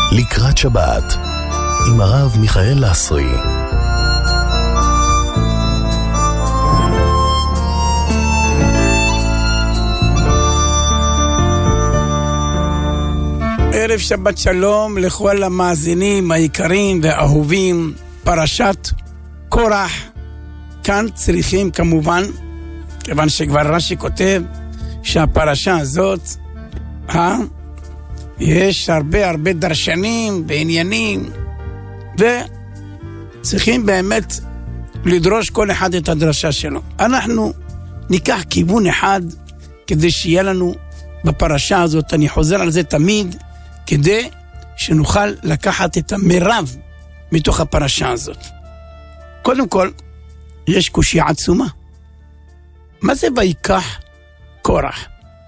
לקראת שבת עם הרב מיכאל לסרי. ערב שבת שלום לכל המאזינים היקרים והאהובים. פרשת קורח, כאן צריכים כמובן, כיוון שכבר רש"י כותב שהפרשה הזאת יש הרבה דרשנים ועניינים, וצריכים באמת לדרוש כל אחד את הדרשה שלו. אנחנו ניקח כיוון אחד כדי שיהיה לנו בפרשה הזאת, אני חוזר על זה תמיד, כדי שנוכל לקחת את המרב מתוך הפרשה הזאת. קודם כל, יש קושיה עצומה. מה זה ויקח קורח?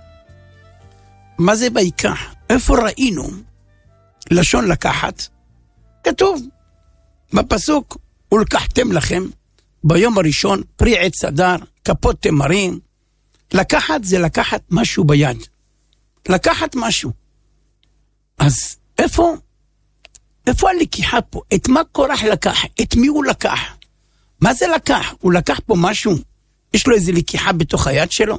מה זה ויקח? איפה ראינו לשון לקחת? כתוב בפסוק, ולקחתם לכם ביום הראשון פרי עץ הדר, כפות תמרים. לקחת זה לקחת משהו ביד. לקחת משהו. אז איפה הלקיחה פה? את מה קורח לקח? את מי הוא לקח? מה זה לקח? הוא לקח פה משהו? יש לו איזה לקיחה בתוך היד שלו?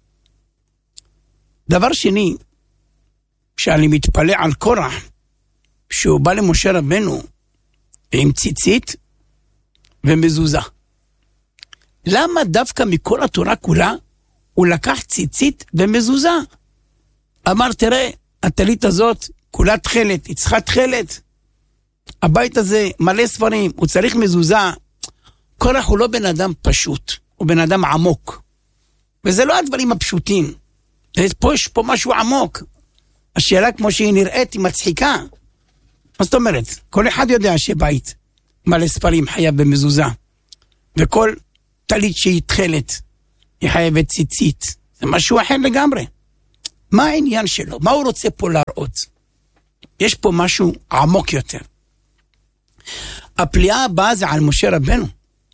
דבר שני, שאני מתפלא על קורח, שהוא בא למשה רבנו עם ציצית ומזוזה. למה דווקא מכל התורה כולה הוא לקח ציצית ומזוזה? אמר, תראה, הטלית הזאת כולה תחלת, היא צריכה תחלת. הבית הזה מלא ספרים, הוא צריך מזוזה. קורח הוא לא בן אדם פשוט, הוא בן אדם עמוק. וזה לא הדברים הפשוטים. יש פה משהו עמוק. השאלה כמו שהיא נראית היא מצחיקה. מה זאת אומרת? כל אחד יודע שבית מלא ספרים חייב במזוזה. וכל טלית שהיא תחלת היא חייבת ציצית. זה משהו אחר לגמרי. מה העניין שלו? מה הוא רוצה פה להראות? יש פה משהו עמוק יותר. הפליאה הבאה זה על משה רבנו.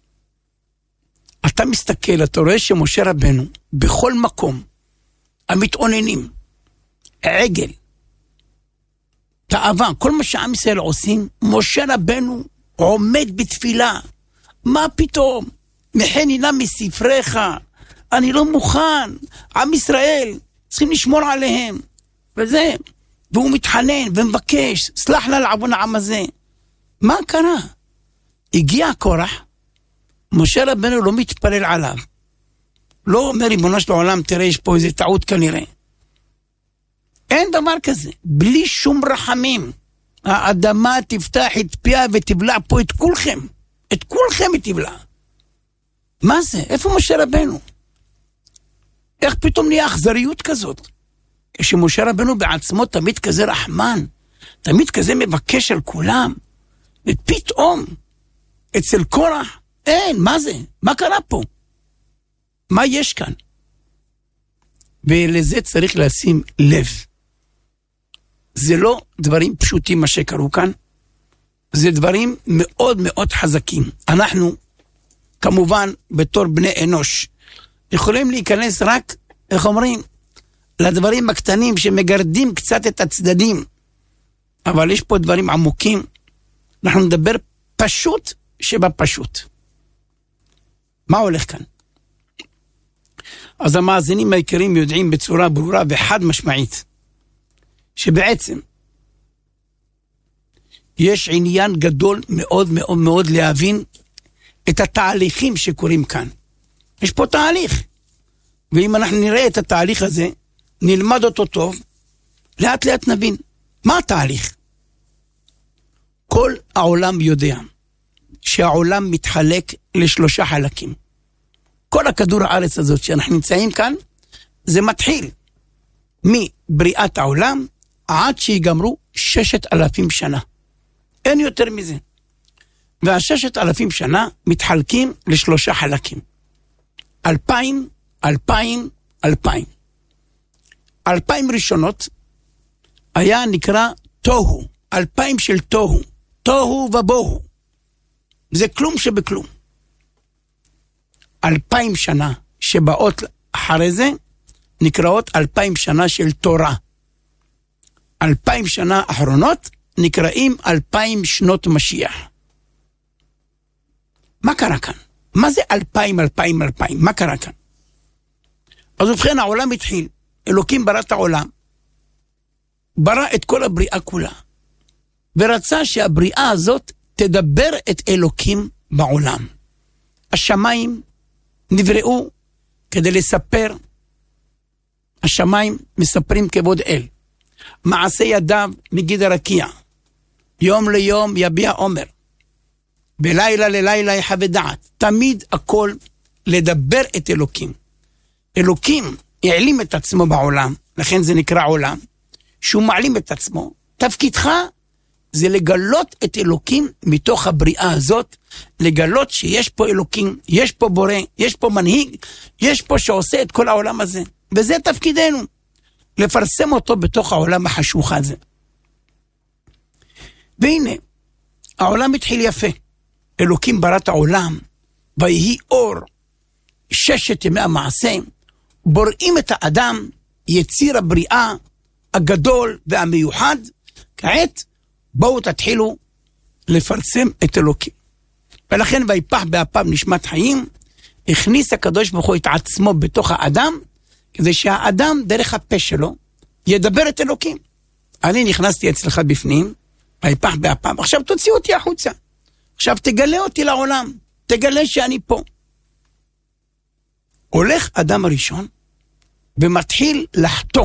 אתה מסתכל, אתה רואה שמשה רבנו בכל מקום, המתאוננים, עגל, תאווה, כל מה שעם ישראל עושים, משה רבנו עומד בתפילה. מה פתאום? מחנינה מספריך, אני לא מוכן, עם ישראל צריכים לשמור עליהם, וזה, והוא מתחנן ומבקש, סלח לה לעוון העם הזה. מה קרה? הגיע קורח, משה רבנו לא מתפלל עליו, לא אומר ריבונו של העולם, תראה יש פה איזה טעות כנראה. אין דבר כזה, בלי שום רחמים. האדמה תפתח את פיה ותבלע פה את כולכם, את כולכם היא תבלע. מה זה? איפה משה רבנו? איך פתאום נהיה אכזריות כזאת? כשמשה רבנו בעצמו תמיד כזה רחמן, תמיד כזה מבקש על כולם, ופתאום אצל קורח אין, מה זה? מה קרה פה? מה יש כאן? ולזה צריך לשים לב. זה לא דברים פשוטים מה שקרו כאן, זה דברים מאוד מאוד חזקים. אנחנו, כמובן, בתור בני אנוש, יכולים להיכנס רק, איך אומרים, לדברים הקטנים שמגרדים קצת את הצדדים. אבל יש פה דברים עמוקים. אנחנו נדבר פשוט שבפשוט. מה הולך כאן? אז המאזינים העיקריים יודעים בצורה ברורה וחד משמעית, שבעצם יש עניין גדול מאוד מאוד מאוד להבין את התהליכים שקורים כאן. יש פה תהליך, ואם אנחנו נראה את התהליך הזה, נלמד אותו טוב, לאט לאט נבין. מה התהליך? כל העולם יודע שהעולם מתחלק לשלושה חלקים. כל הכדור הארץ הזאת שאנחנו נמצאים כאן, זה מתחיל מבריאת העולם עד שיגמרו 6,000 שנה. אין יותר מזה. וה6,000 שנה מתחלקים לשלושה חלקים. 2,000, 2,000, 2,000. 2,000 ראשונות היה נקרא תוהו. 2,000 של תוהו. תוהו ובוהו. זה כלום שבכלום. 2,000 שנה שבאות אחרי זה נקראות 2,000 שנה של תורה. 2,000 שנה אחרונות נקראים 2000 שנות משיח. מה קרה כאן? מה זה 2000? מה קרה כאן? אז ובכן, העולם התחיל. אלוקים ברא את העולם. ברא את כל הבריאה כולה. ורצה שהבריאה הזאת תדבר את אלוקים בעולם. השמיים נבראו כדי לספר. השמיים מספרים כבוד אל. מעשה ידיו מגיד הרקיע. יום ליום יביע עומר. בלילה ללילה יחווה דעת. תמיד הכל לדבר את אלוקים. אלוקים העלים את עצמו בעולם, לכן זה נקרא עולם, שהוא מעלים את עצמו. תפקידך זה לגלות את אלוקים מתוך הבריאה הזאת, לגלות שיש פה אלוקים, יש פה בורא, יש פה מנהיג, יש פה שעושה את כל העולם הזה. וזה תפקידנו, לפרסם אותו בתוך העולם החשוך הזה. והנה, העולם התחיל יפה. אלוקים ברא את העולם, ויהי אור, 6 ימי המעשה, בוראים את האדם, יציר הבריאה הגדול והמיוחד. כעת בואו תתחילו לפרסם את אלוקים. ולכן ויפח באפיו נשמת חיים, הכניס הקדוש ברוך הוא את עצמו בתוך האדם, כדי שהאדם דרך הפה שלו ידבר את אלוקים. אני נכנסתי אצלך בפנים, ויפח באפיו, עכשיו תוציא אותי החוצה. עכשיו תגלה אותי לעולם, תגלה שאני פה. הולך אדם הראשון ומתחיל לחטוא.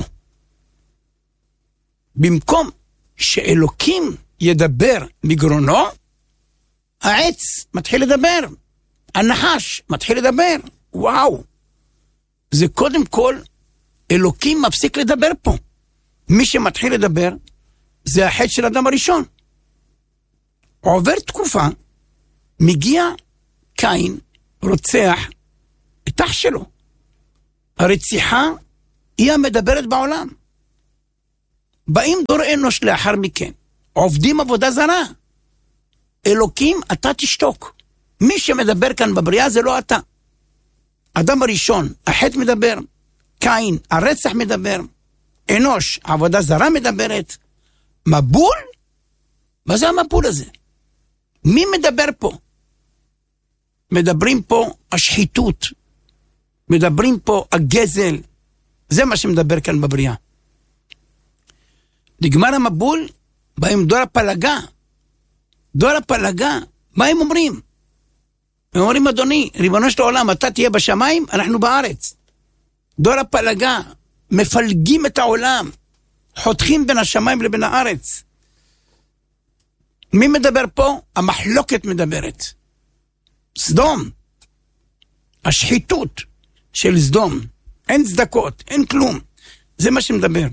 במקום שאלוקים ידבר מגרונו, העץ מתחיל לדבר, הנחש מתחיל לדבר. וואו, זה קודם כל אלוקים מפסיק לדבר פה. מי שמתחיל לדבר זה החטא של אדם הראשון. עובר תקופה, מגיע קין, רוצח את אח שלו. הרציחה היא המדברת בעולם. באים דור אנוש לאחר מכן, עובדים עבודה זרה. אלוקים, אתה תשתוק. מי שמדבר כאן בבריאה זה לא אתה. אדם הראשון, החטא מדבר, קין, הרצח מדבר, אנוש, עבודה זרה מדברת. מבול? מה זה המבול הזה? מי מדבר פה? מדברים פה השחיתות, מדברים פה הגזל, זה מה שמדבר כאן בבריאה. נגמר המבול, באים דור הפלגה. דור הפלגה, מה הם אומרים? הם אומרים, אדוני, ריבונו של העולם, אתה תהיה בשמיים, אנחנו בארץ. דור הפלגה, מפלגים את העולם, חותכים בין השמיים לבין הארץ. מי מדבר פה? המחלוקת מדברת. סדום, השחיתות של סדום, אין צדקות, אין כלום, זה מה שמדבר.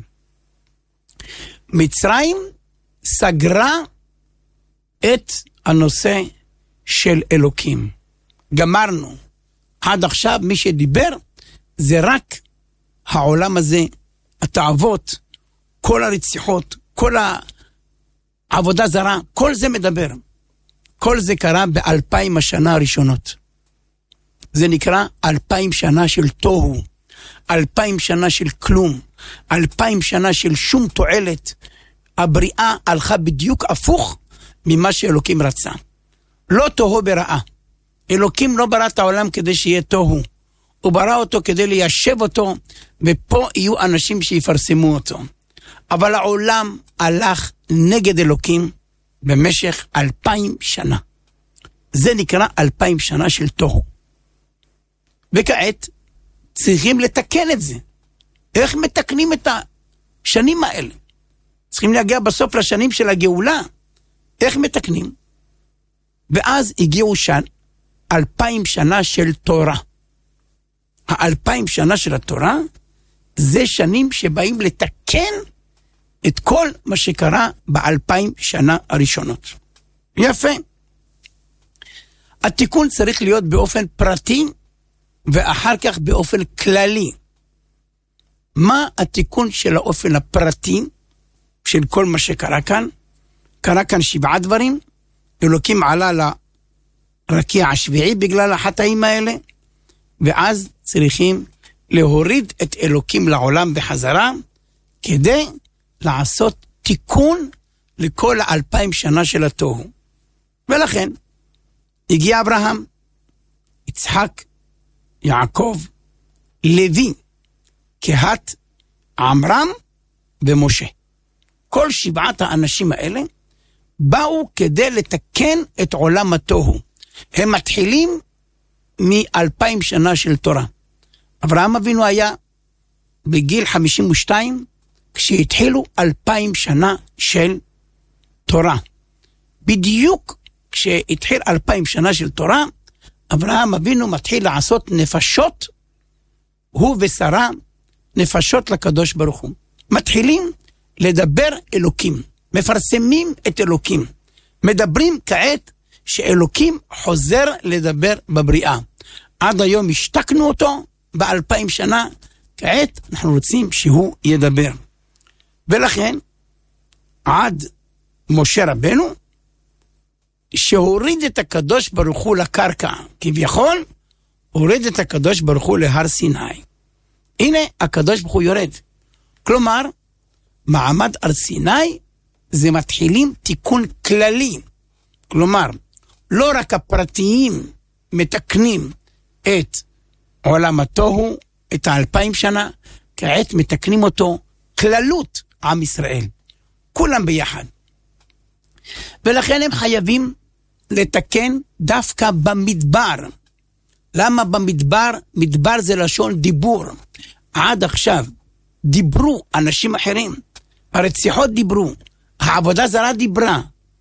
מצרים סגרה את הנושא של אלוקים. גמרנו. עד עכשיו מי שדיבר זה רק העולם הזה, התאוות, כל הרציחות, כל העבודה זרה, כל זה מדבר. כל זה קרה ב2000 השנה הראשונות. זה נקרא 2000 שנה של תוהו, 2000 שנה של כלום, 2000 שנה של שום תועלת. הבריאה הלכה בדיוק הפוך ממה שאלוקים רצה. לא תוהו ברעה. אלוקים לא ברא את העולם כדי שיהיה תוהו. הוא ברא אותו כדי ליישב אותו, ופה יהיו אנשים שיפרסמו אותו. אבל העולם הלך נגד אלוקים במשך 2000 שנה. זה נקרא 2000 שנה של תוהו. וכעת צריכים לתקן את זה. איך מתקנים את השנים האלה? צריכים להגיע בסוף לשנים של הגאולה. איך מתקנים? ואז הגיעו 2000 שנה של תורה. 2000 שנה של התורה זה שנים שבאים לתקן את כל מה שקרה ב2000 שנה הראשונות. יפה. התיקון צריך להיות באופן פרטי ואחר כך באופן כללי. מה התיקון של האופן הפרטי של כל מה שקרה כאן? קרה כאן 7 דברים. אלוקים עלה לרקיע השביעי בגלל החטאים האלה, ואז צריכים להוריד את אלוקים לעולם בחזרה, כדי לעשות תיקון לכל 2000 שנה של התוהו. ולכן, הגיע אברהם, יצחק, יעקב, לוי, קהת, עמרם ומשה. כל 7 האנשים האלה באו כדי לתקן את עולם התוהו. הם מתחילים מ2000 שנה של תורה. אברהם אבינו היה בגיל 52, כשהתחילו 2000 שנה של תורה. בדיוק כשהתחיל 2000 שנה של תורה, אברהם אבינו מתחיל לעשות נפשות, הוא ושרה, נפשות לקדוש ברוך הוא. מתחילים לדבר אלוקים, מפרסמים את אלוקים. מדברים כעת שאלוקים חוזר לדבר בבריאה. עד היום השתקנו אותו ב2000 שנה, כעת אנחנו רוצים שהוא ידבר. ולכן, עד משה רבנו, שהוריד את הקדוש ברוך הוא לקרקע, כביכול, הוריד את הקדוש ברוך הוא להר סיני. הנה, הקדוש ברוך הוא יורד. כלומר, מעמד הר סיני, זה מתחילים תיקון כללי. כלומר, לא רק הפרטיים מתקנים את עולם התוהו, את 2000 שנה, כעת מתקנים אותו כללות עם ישראל. כולם ביחד. ולכן הם חייבים לתקן דווקא במדבר. למה במדבר? מדבר זה לשון דיבור. עד עכשיו דיברו אנשים אחרים. הרציחות דיברו. העבודה זרה דיברה.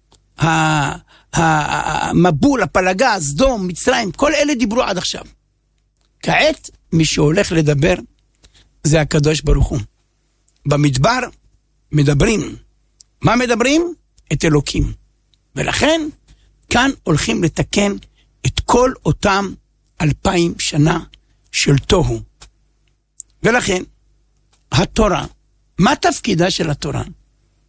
המבול, הפלגה, סדום, מצרים, כל אלה דיברו עד עכשיו. כעת מי שהולך לדבר זה הקדוש ברוך הוא. במדבר מדברים. מה מדברים? את אלוקים. ולכן כאן הולכים לתקן את כל אותם 2000 שנה של תוהו. ולכן התורה, מה תפקידה של התורה?